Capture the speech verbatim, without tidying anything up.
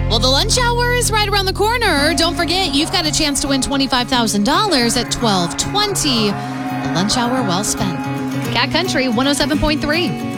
Well, the lunch hour is right around the corner. Don't forget, you've got a chance to win twenty-five thousand dollars at twelve twenty. The lunch hour well spent. Cat Country one oh seven point three.